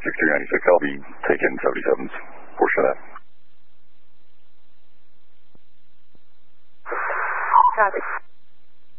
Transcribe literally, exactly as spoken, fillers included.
six three nine six, I'll be taking seventy-seven's portion of that. Copy.